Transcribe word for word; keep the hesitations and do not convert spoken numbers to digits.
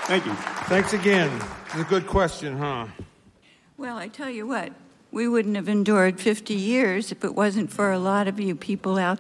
Thank you. Thanks again. It's a good question, huh? Well, I tell you what, we wouldn't have endured fifty years if it wasn't for a lot of you people out